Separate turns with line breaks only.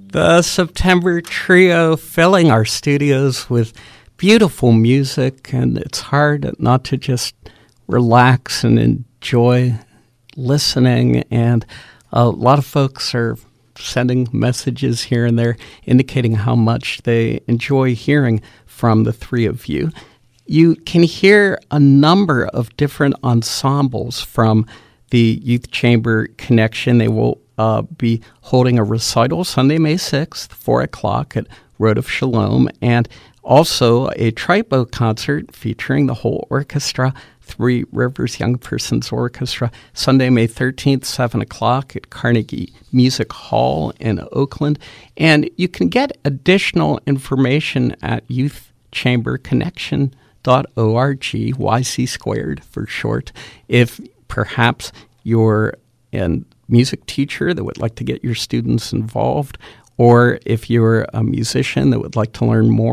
The September Trio filling our studios with beautiful music, and it's hard not to just relax and enjoy listening. And a lot of folks are sending messages here and there indicating how much they enjoy hearing from the three of you. You can hear a number of different ensembles from the Youth Chamber Connection. They will be holding a recital Sunday, May 6th, 4 o'clock at Road of Shalom, and also a tribo concert featuring the whole orchestra, Three Rivers Young Persons Orchestra, Sunday, May 13th, 7 o'clock at Carnegie Music Hall in Oakland. And you can get additional information at youthchamberconnection.org, YC squared for short. If perhaps you're a music teacher that would like to get your students involved, or if you're a musician that would like to learn more